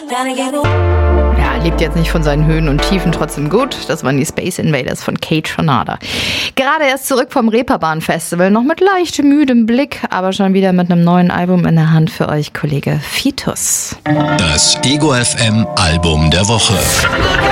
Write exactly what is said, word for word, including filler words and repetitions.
Ja, lebt jetzt nicht von seinen Höhen und Tiefen, trotzdem gut. Das waren die Space Invaders von Kate Shonada. Gerade erst zurück vom Reeperbahn Festival, noch mit leicht müdem Blick, aber schon wieder mit einem neuen Album in der Hand für euch, Kollege Fitus. Das Ego F M Album der Woche.